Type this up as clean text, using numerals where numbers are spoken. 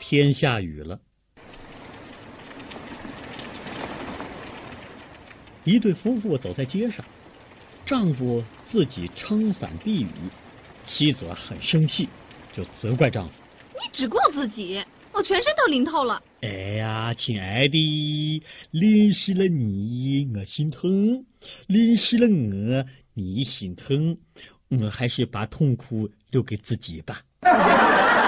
天下雨了。一对夫妇走在街上，丈夫自己撑伞避雨，妻子很生气，就责怪丈夫：“ 你只顾自己，我全身都淋透了。” 哎呀，亲爱的，淋湿了你，我心疼；淋湿了我，你心疼。我还是把痛苦留给自己吧。